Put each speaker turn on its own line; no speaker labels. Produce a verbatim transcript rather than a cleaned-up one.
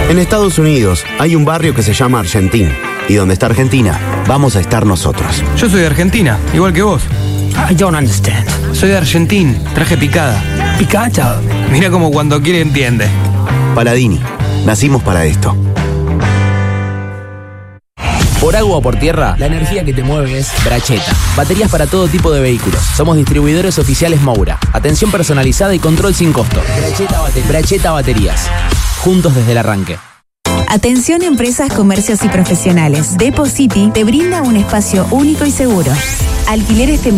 En Estados Unidos hay un barrio que se llama Argentina. Y donde está Argentina, vamos a estar nosotros.
Yo soy de Argentina, igual que vos.
I don't understand.
Soy de Argentina, traje picada.
Picata.
Mira como cuando quiere entiende.
Paladini, nacimos para esto.
Por agua o por tierra, la energía que te mueve es Bracheta. Baterías para todo tipo de vehículos. Somos distribuidores oficiales Moura. Atención personalizada y control sin costo. Bracheta, bate- Bracheta Baterías. Juntos desde el arranque.
Atención empresas, comercios y profesionales. Depo City te brinda un espacio único y seguro. Alquileres temporales.